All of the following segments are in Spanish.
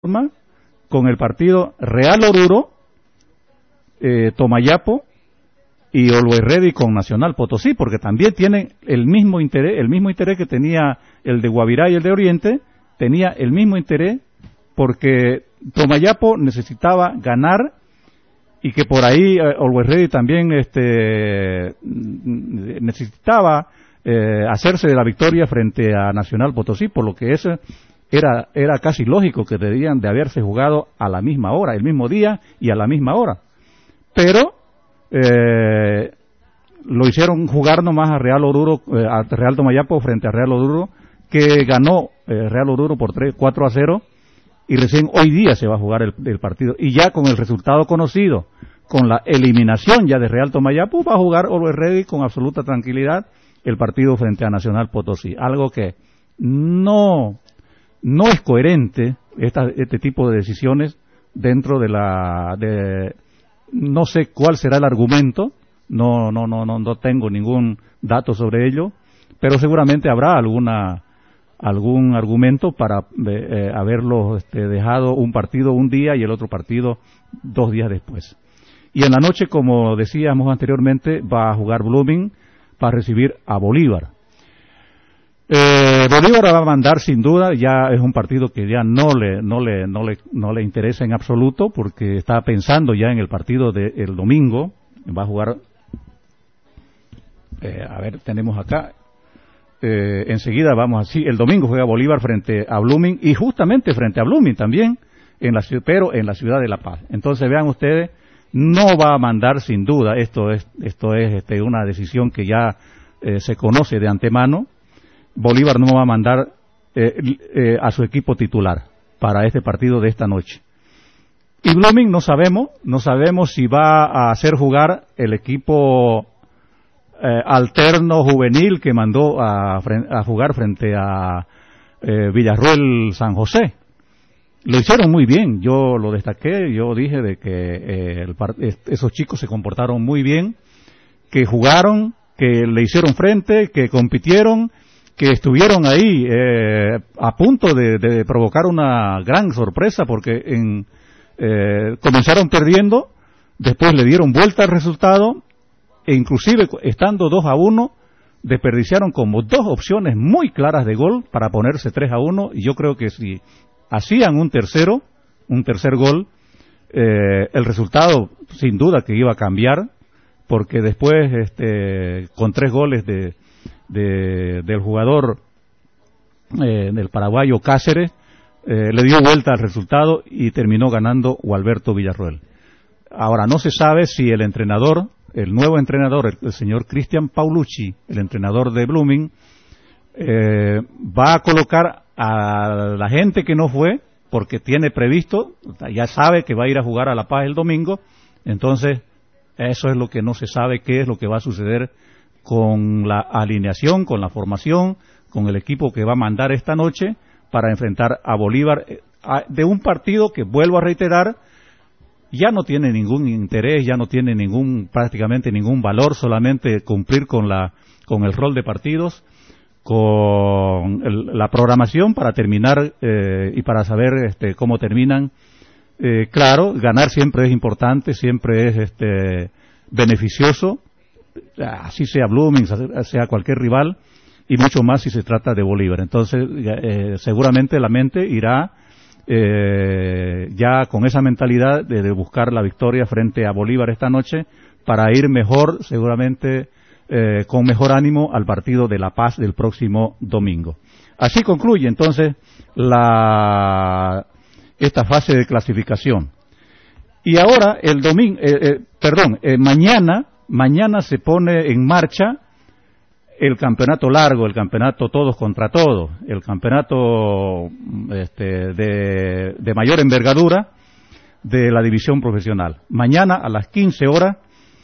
con el partido Real Oruro, Tomayapo y Always Ready con Nacional Potosí, porque también tienen el mismo interés que tenía el de Guavirá y el de Oriente, tenía el mismo interés porque Tomayapo necesitaba ganar y que por ahí Always Ready también necesitaba hacerse de la victoria frente a Nacional Potosí, por lo que eso era casi lógico que debían de haberse jugado a la misma hora, el mismo día y a la misma hora. Pero lo hicieron jugar nomás a Real Oruro, a Real Tomayapo frente a Real Oruro, que ganó Real Oruro por 4-0, y recién hoy día se va a jugar el partido. Y ya con el resultado conocido, con la eliminación ya de Real Tomayapo, va a jugar Always Ready con absoluta tranquilidad el partido frente a Nacional Potosí. Algo que no es coherente este tipo de decisiones dentro de no sé cuál será el argumento, no tengo ningún dato sobre ello, pero seguramente habrá algún argumento para haberlo dejado un partido un día y el otro partido 2 días después. Y en la noche, como decíamos anteriormente, va a jugar Blooming para recibir a Bolívar. Bolívar va a mandar sin duda, ya es un partido que ya no le interesa en absoluto, porque está pensando ya en el partido del domingo. Va a jugar, tenemos acá, enseguida vamos así, el domingo juega Bolívar frente a Blooming, y justamente frente a Blooming también, pero en la ciudad de La Paz. Entonces vean ustedes, no va a mandar sin duda, esto es una decisión que ya se conoce de antemano. Bolívar no va a mandar a su equipo titular para este partido de esta noche. Y Blooming no sabemos si va a hacer jugar el equipo alterno juvenil que mandó a jugar frente a Villarruel San José. Lo hicieron muy bien, yo lo destaqué, yo dije de que esos chicos se comportaron muy bien, que jugaron, que le hicieron frente, que compitieron, que estuvieron ahí a punto de provocar una gran sorpresa, porque comenzaron perdiendo, después le dieron vuelta al resultado, e inclusive estando 2-1, desperdiciaron como 2 opciones muy claras de gol para ponerse 3-1, y yo creo que si hacían un tercer gol, el resultado sin duda que iba a cambiar, porque después con 3 goles del jugador del paraguayo Cáceres, le dio vuelta al resultado y terminó ganando Gualberto Villarruel. Ahora no se sabe si el nuevo entrenador, el señor Cristian Paulucci, el entrenador de Blooming, va a colocar a la gente que no fue, porque tiene previsto, ya sabe que va a ir a jugar a La Paz el domingo. Entonces eso es lo que no se sabe, qué es lo que va a suceder con la alineación, con la formación, con el equipo que va a mandar esta noche para enfrentar a Bolívar, de un partido que, vuelvo a reiterar, ya no tiene ningún interés, ya no tiene prácticamente ningún valor, solamente cumplir con el rol de partidos, con la programación para terminar y para saber cómo terminan. Claro, ganar siempre es importante, siempre es beneficioso, así sea Blooming, sea cualquier rival, y mucho más si se trata de Bolívar. Entonces seguramente la mente irá ya con esa mentalidad de buscar la victoria frente a Bolívar esta noche, para ir mejor, seguramente con mejor ánimo, al partido de La Paz del próximo domingo. Así concluye entonces esta fase de clasificación. Y ahora mañana se pone en marcha el campeonato largo, el campeonato todos contra todos, el campeonato de mayor envergadura de la división profesional. Mañana a las 15 horas,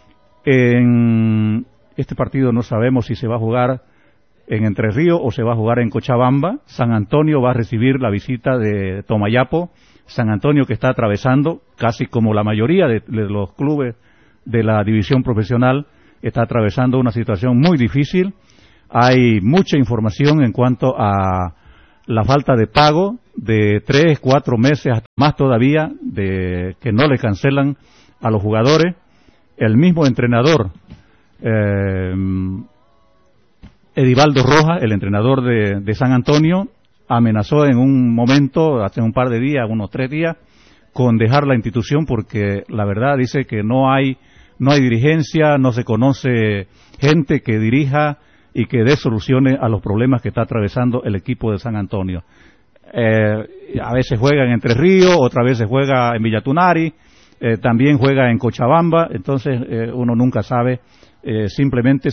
en este partido no sabemos si se va a jugar en Entre Ríos o se va a jugar en Cochabamba. San Antonio va a recibir la visita de Tomayapo. San Antonio, que está atravesando, casi como la mayoría de los clubes de la división profesional, está atravesando una situación muy difícil. Hay mucha información en cuanto a la falta de pago de 3, 4 meses, hasta más todavía, de que no le cancelan a los jugadores. El mismo entrenador, Edivaldo Rojas, el entrenador de San Antonio, amenazó en un momento, hace un par de días, unos 3 días, con dejar la institución porque la verdad dice que no hay dirigencia, no se conoce gente que dirija y que dé soluciones a los problemas que está atravesando el equipo de San Antonio. A veces juega en Entre Ríos, otras veces juega en Villatunari, también juega en Cochabamba, entonces uno nunca sabe, simplemente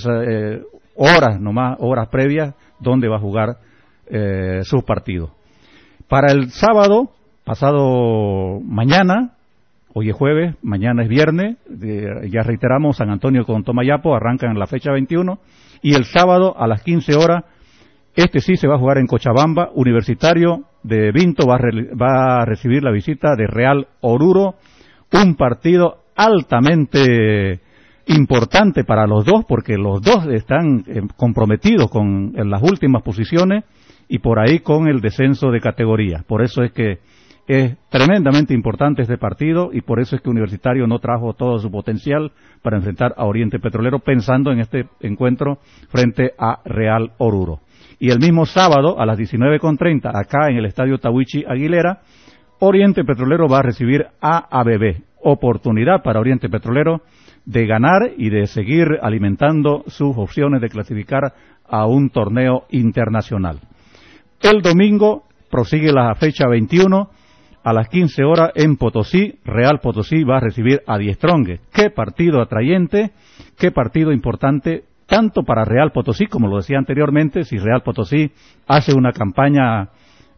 horas previas, dónde va a jugar sus partidos. Para el sábado, pasado mañana, hoy es jueves, mañana es viernes, ya reiteramos, San Antonio con Tomayapo arrancan en la fecha 21, y el sábado a las 15 horas, sí se va a jugar en Cochabamba. Universitario de Vinto va a recibir la visita de Real Oruro, un partido altamente importante para los dos, porque los dos están comprometidos en las últimas posiciones y por ahí con el descenso de categoría. Por eso es que es tremendamente importante este partido y por eso es que Universitario no trajo todo su potencial para enfrentar a Oriente Petrolero, pensando en este encuentro frente a Real Oruro. Y el mismo sábado a las 19:30 acá en el Estadio Tawichi Aguilera, Oriente Petrolero va a recibir a ABB. Oportunidad para Oriente Petrolero de ganar y de seguir alimentando sus opciones de clasificar a un torneo internacional. El domingo prosigue la fecha 21 a las 15 horas en Potosí. Real Potosí va a recibir a Die Strongest. Qué partido atrayente, qué partido importante, tanto para Real Potosí, como lo decía anteriormente, si Real Potosí hace una campaña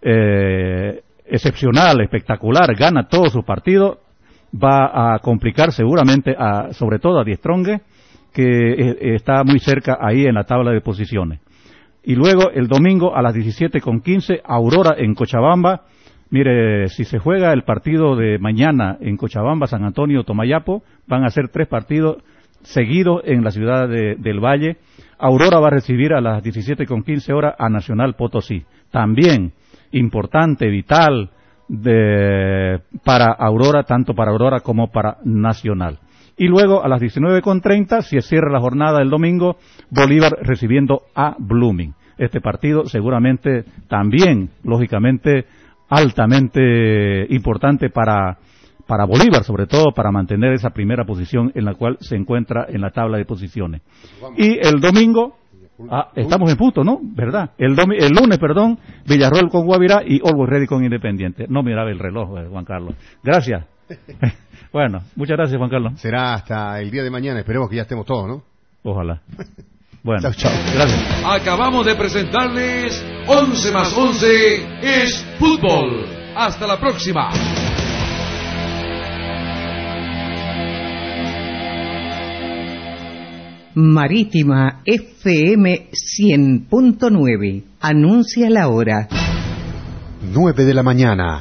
excepcional, espectacular, gana todos sus partidos, va a complicar seguramente sobre todo a Die Strongest, que está muy cerca ahí en la tabla de posiciones. Y luego el domingo a las 17:15, Aurora en Cochabamba. Mire, si se juega el partido de mañana en Cochabamba, San Antonio, Tomayapo, van a ser 3 partidos seguidos en la ciudad del Valle. Aurora va a recibir a las 17:15 horas a Nacional Potosí. También importante, vital para Aurora, tanto para Aurora como para Nacional. Y luego a las 19:30, si cierra la jornada del domingo, Bolívar recibiendo a Blooming. Este partido seguramente también, lógicamente, altamente importante para Bolívar, sobre todo para mantener esa primera posición en la cual se encuentra en la tabla de posiciones. Y el domingo, estamos en punto, ¿no? ¿Verdad? El lunes, Villarroel con Guavirá y Always Ready con Independiente. No miraba el reloj, Juan Carlos. Gracias. Bueno, muchas gracias, Juan Carlos. Será hasta el día de mañana, esperemos que ya estemos todos, ¿no? Ojalá. Bueno, chao. Gracias. Acabamos de presentarles 11 más 11 es fútbol. Hasta la próxima. Marítima FM 100.9. Anuncia la hora. 9 de la mañana.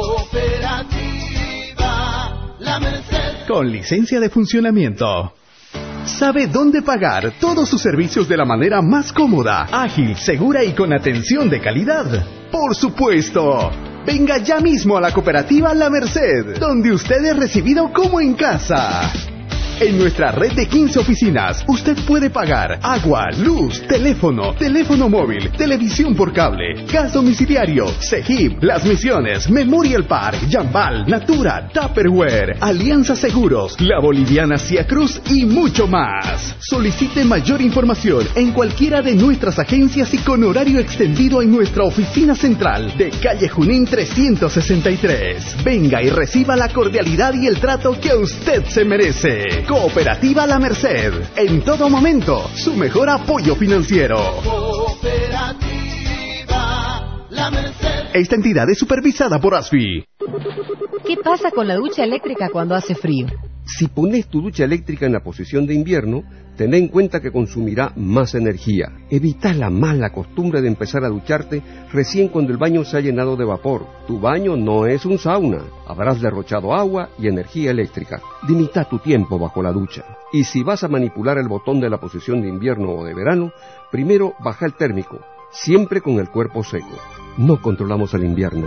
Cooperativa La Merced. Con licencia de funcionamiento. Sabe dónde pagar todos sus servicios de la manera más cómoda, ágil, segura y con atención de calidad. ¡Por supuesto! Venga ya mismo a la Cooperativa La Merced, donde usted es recibido como en casa. En nuestra red de 15 oficinas, usted puede pagar agua, luz, teléfono móvil, televisión por cable, gas domiciliario, CEGIP, Las Misiones, Memorial Park, Jambal, Natura, Tupperware, Alianza Seguros, La Boliviana Cia Cruz y mucho más. Solicite mayor información en cualquiera de nuestras agencias y con horario extendido en nuestra oficina central de calle Junín 363. Venga y reciba la cordialidad y el trato que usted se merece. Cooperativa La Merced, en todo momento, su mejor apoyo financiero. Cooperativa La Merced. Esta entidad es supervisada por ASFI. ¿Qué pasa con la ducha eléctrica cuando hace frío? Si pones tu ducha eléctrica en la posición de invierno, ten en cuenta que consumirá más energía. Evita la mala costumbre de empezar a ducharte recién cuando el baño se ha llenado de vapor. Tu baño no es un sauna. Habrás derrochado agua y energía eléctrica. Limita tu tiempo bajo la ducha. Y si vas a manipular el botón de la posición de invierno o de verano, primero baja el térmico, siempre con el cuerpo seco. No controlamos el invierno,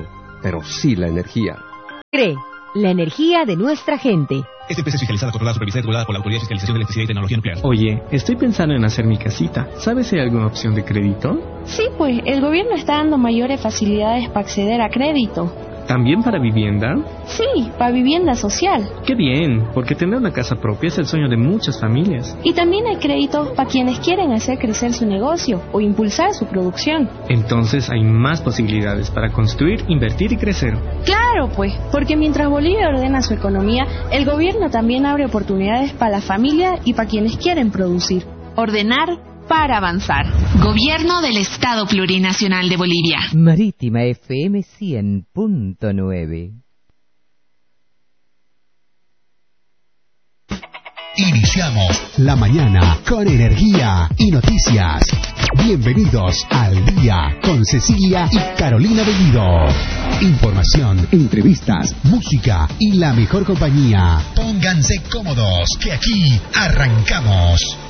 pero sí la energía. CRE, la energía de nuestra gente. Esta empresa es fiscalizada, controlada, supervisada y regulada por la Autoridad de Fiscalización de Electricidad y Tecnología Nuclear. Oye, estoy pensando en hacer mi casita. ¿Sabes si hay alguna opción de crédito? Sí, pues el gobierno está dando mayores facilidades para acceder a crédito. ¿También para vivienda? Sí, para vivienda social. ¡Qué bien! Porque tener una casa propia es el sueño de muchas familias. Y también hay créditos para quienes quieren hacer crecer su negocio o impulsar su producción. Entonces hay más posibilidades para construir, invertir y crecer. Claro, pues, porque mientras Bolivia ordena su economía, el gobierno también abre oportunidades para la familia y para quienes quieren producir. Ordenar para avanzar. Gobierno del Estado Plurinacional de Bolivia. Marítima FM 100.9. Iniciamos la mañana con energía y noticias. Bienvenidos al día con Cecilia y Carolina Bellido. Información, entrevistas, música y la mejor compañía. Pónganse cómodos que aquí arrancamos.